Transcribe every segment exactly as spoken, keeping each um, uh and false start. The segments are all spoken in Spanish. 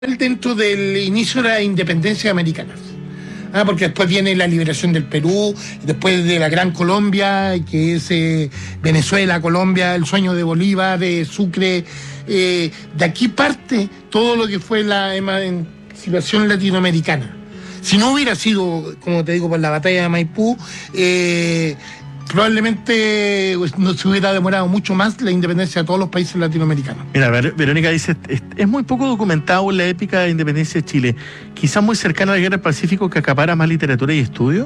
dentro del inicio de la independencia americana. Ah, porque después viene la liberación del Perú, después de la Gran Colombia, que es eh, Venezuela, Colombia, el sueño de Bolívar, de Sucre. Eh, de aquí parte todo lo que fue la emancipación latinoamericana. Si no hubiera sido, como te digo, por la batalla de Maipú, eh, probablemente no se hubiera demorado mucho más la independencia de todos los países latinoamericanos. Mira, Verónica dice, es, es muy poco documentado la épica de independencia de Chile, quizás muy cercana a la Guerra del Pacífico, que acapara más literatura y estudio.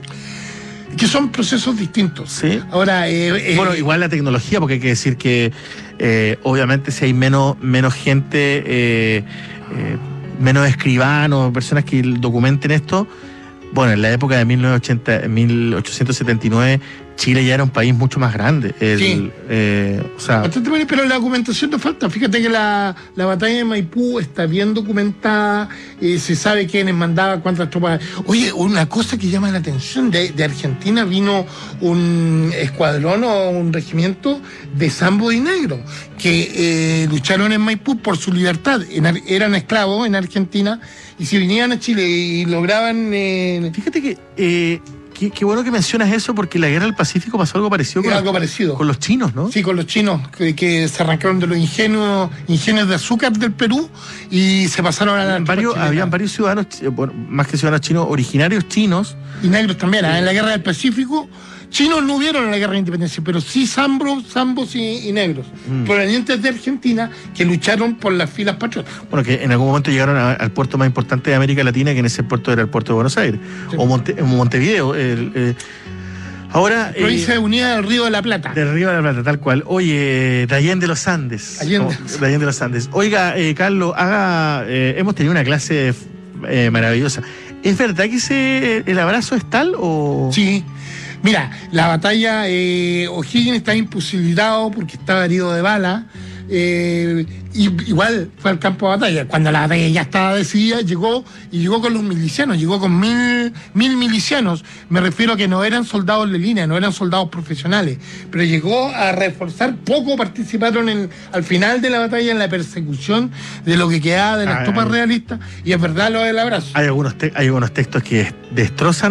Que son procesos distintos. Sí. Ahora, eh, eh, bueno, igual la tecnología, porque hay que decir que eh, obviamente si hay menos, menos gente, eh, eh, menos escribanos, personas que documenten esto. Bueno, en la época de mil novecientos ochenta, mil ochocientos setenta y nueve, Chile ya era un país mucho más grande. El, sí. Eh, o sea, Bastante bien, pero la documentación no falta. Fíjate que la, la batalla de Maipú está bien documentada, eh, se sabe quiénes mandaban, cuántas tropas. Oye, una cosa que llama la atención, de, de Argentina vino un escuadrón o un regimiento de Sambo y Negro, que eh, lucharon en Maipú por su libertad. En, eran esclavos en Argentina, y si venían a Chile y lograban... Eh, Fíjate que... Eh, Qué, qué bueno que mencionas eso, porque en la Guerra del Pacífico pasó algo parecido con, algo los, parecido. con los chinos, ¿no? Sí, con los chinos, que, que se arrancaron de los ingenios, ingenios de azúcar del Perú y se pasaron a la... Varios, habían varios ciudadanos, bueno, más que ciudadanos chinos, originarios chinos. Y negros también, ¿eh? En la Guerra del Pacífico, chinos no hubieron en la Guerra de Independencia, pero sí zambos, zambos y, y negros, mm. provenientes de Argentina, que lucharon por las filas patriotas. Bueno, que en algún momento llegaron a, al puerto más importante de América Latina, que en ese puerto era el puerto de Buenos Aires, sí. o Monte, Montevideo. El, el, ahora... Provincia eh, Unida del Río de la Plata. Del Río de la Plata, tal cual. Oye, de Allende los Andes. Allende. Como, de Allende los Andes. Oiga, eh, Carlos, haga, eh, hemos tenido una clase eh, maravillosa. ¿Es verdad que ese, el abrazo es tal o...? Sí. Mira, la batalla, eh, O'Higgins está imposibilitado porque estaba herido de bala. Eh, y, igual fue al campo de batalla. Cuando la batalla ya estaba decidida, llegó y llegó con los milicianos, llegó con mil, mil milicianos. Me refiero a que no eran soldados de línea, no eran soldados profesionales, pero llegó a reforzar. Poco participaron en, al final de la batalla en la persecución de lo que quedaba de las ah, tropas hay, realistas, y es verdad lo del abrazo. Hay algunos, te, hay algunos textos que destrozan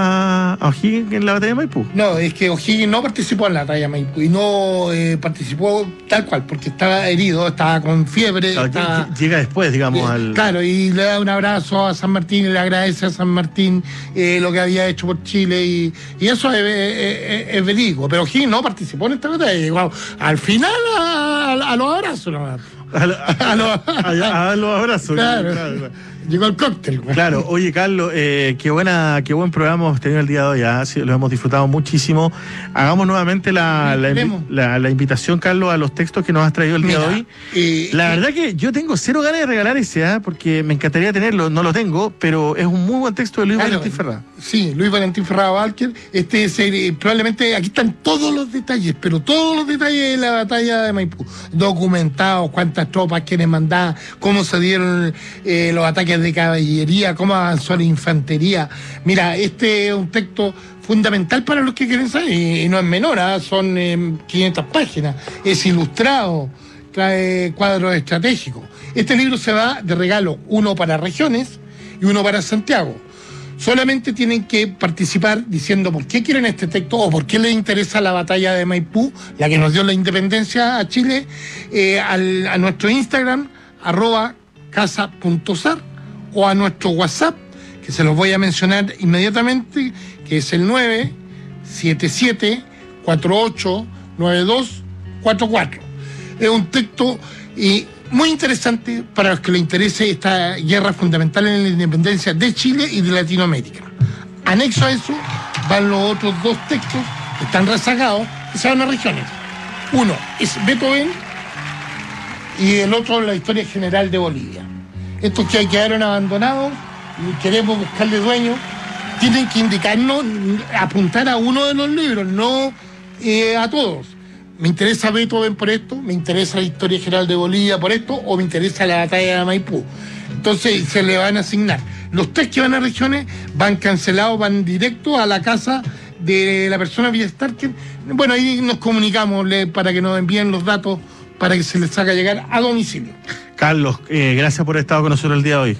a, a O'Higgins en la batalla de Maipú. No, es que O'Higgins no participó en la batalla de Maipú y no eh, participó tal cual, porque estaba herido, estaba con con fiebre. Claro, está, llega después, digamos, eh, al... Claro, y le da un abrazo a San Martín y le agradece a San Martín eh, lo que había hecho por Chile, y, y eso es, es, es verídico. Pero O'Higgins no participó en esta batalla, llegó al final a, a, a los abrazos. ¿No? A, lo, a, los, a, a los abrazos. Claro, claro, claro. Llegó el cóctel. Claro, oye, Carlos, eh, qué buena, qué buen programa hemos tenido el día de hoy, ¿eh? Sí, lo hemos disfrutado muchísimo. Hagamos nuevamente la, la, la, la invitación, Carlos, a los textos que nos has traído el día Mira, de hoy. Eh, la verdad eh, que yo tengo cero ganas de regalar ese, ¿eh? Porque me encantaría tenerlo, no lo tengo, pero es un muy buen texto de Luis claro, Valentín Ferrá. Sí, Luis Valentín Ferrá Valquer. Este es, eh, probablemente aquí están todos los detalles, pero todos los detalles de la batalla de Maipú, documentados, cuántas tropas, quiénes mandaban, cómo se dieron eh, los ataques de caballería, cómo avanzó la infantería. Mira, este es un texto fundamental para los que quieren saber, y, y no es menor, ¿eh? Son eh, quinientas páginas, es ilustrado, trae cuadros estratégicos. Este libro se va de regalo, uno para regiones y uno para Santiago. Solamente tienen que participar diciendo por qué quieren este texto o por qué les interesa la batalla de Maipú, la que nos dio la independencia a Chile, eh, al, a nuestro Instagram, arroba casa.sar, o a nuestro WhatsApp, que se los voy a mencionar inmediatamente, que es el nueve siete siete cuatro ocho nueve dos cuatro cuatro. Es un texto y muy interesante para los que les interese esta guerra fundamental en la independencia de Chile y de Latinoamérica. Anexo a eso van los otros dos textos que están rezagados, que se van a regiones. Uno es Beethoven y el otro la historia general de Bolivia. Estos que quedaron abandonados y queremos buscarle dueño, tienen que indicarnos, apuntar a uno de los libros, no eh, a todos. Me interesa Beethoven por esto, me interesa la historia general de Bolivia por esto, o me interesa la batalla de Maipú. Entonces se le van a asignar. Los tres que van a regiones van cancelados, van directo a la casa de la persona vía Starker. Bueno, ahí nos comunicamos para que nos envíen los datos para que se les haga llegar a domicilio. Carlos, eh, gracias por haber estado con nosotros el día de hoy.